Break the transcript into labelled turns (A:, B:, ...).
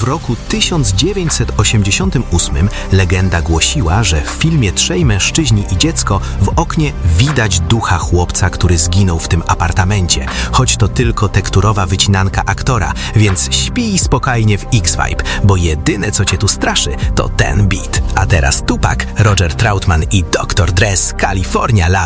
A: roku 1988 legenda głosiła, że w filmie Trzej mężczyźni i dziecko w oknie widać ducha chłopca, który zginął w tym apartamencie, choć to tylko tekturowa wycinanka aktora, więc śpij spokojnie w X-Vibe, bo jedyne co cię tu straszy to ten beat. A teraz Tupac, Roger Troutman i Dr. Dre z California Love.